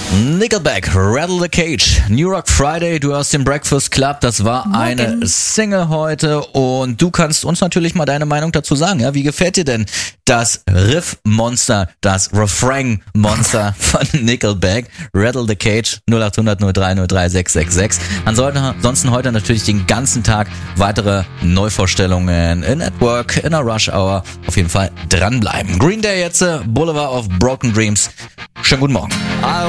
Nickelback, Rattle the Cage, New Rock Friday, du hörst den Breakfast Club, das war eine Single heute und du kannst uns natürlich mal deine Meinung dazu sagen, ja, wie gefällt dir denn das Riff-Monster, das Refrain-Monster von Nickelback, Rattle the Cage, 0800 03 03 666. Ansonsten heute natürlich den ganzen Tag weitere Neuvorstellungen in Network, in der Rush Hour, auf jeden Fall dranbleiben. Green Day jetzt, Boulevard of Broken Dreams, schönen guten Morgen.